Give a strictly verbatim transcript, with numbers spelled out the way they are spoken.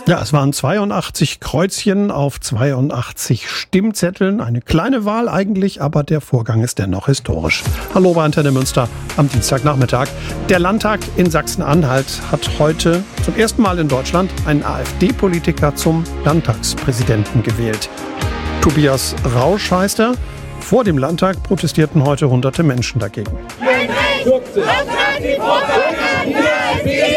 Ja, es waren zweiundachtzig Kreuzchen auf zweiundachtzig Stimmzetteln. Eine kleine Wahl eigentlich, aber der Vorgang ist dennoch historisch. Hallo bei Antenne Münster am Dienstagnachmittag. Der Landtag in Sachsen-Anhalt hat heute zum ersten Mal in Deutschland einen AfD-Politiker zum Landtagspräsidenten gewählt. Tobias Rausch heißt er. Vor dem Landtag protestierten heute hunderte Menschen dagegen. Nein, nein,